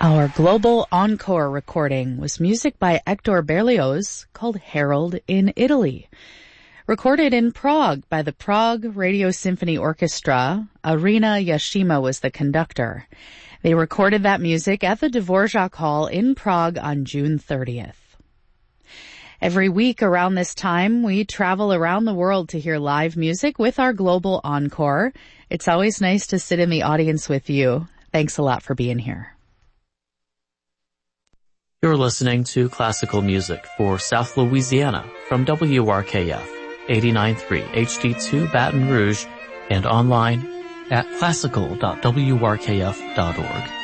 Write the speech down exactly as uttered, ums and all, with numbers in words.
Our global encore recording was music by Hector Berlioz called Harold in Italy. Recorded in Prague by the Prague Radio Symphony Orchestra, Irina Yashima was the conductor. They recorded that music at the Dvorak Hall in Prague on June thirtieth. Every week around this time, we travel around the world to hear live music with our global encore. It's always nice to sit in the audience with you. Thanks a lot for being here. You're listening to classical music for South Louisiana from W R K F eighty-nine point three H D two Baton Rouge and online at classical dot w r k f dot org.